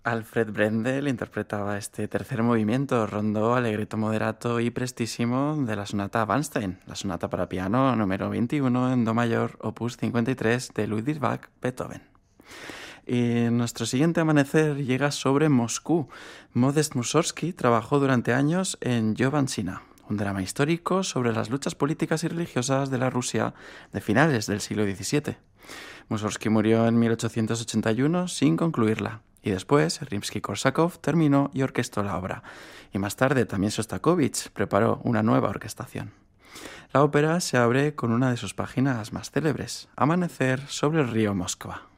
Alfred Brendel interpretaba este tercer movimiento, rondó allegretto moderato y prestissimo de la sonata Bernstein, la sonata para piano número 21 en do mayor, opus 53 de Ludwig van Beethoven. Y nuestro siguiente amanecer llega sobre Moscú. Modest Mussorgsky trabajó durante años en Jovansina, un drama histórico sobre las luchas políticas y religiosas de la Rusia de finales del siglo XVII. Mussorgsky murió en 1881 sin concluirla, y después Rimsky-Korsakov terminó y orquestó la obra, y más tarde también Shostakovich preparó una nueva orquestación. La ópera se abre con una de sus páginas más célebres, Amanecer sobre el río Moskva.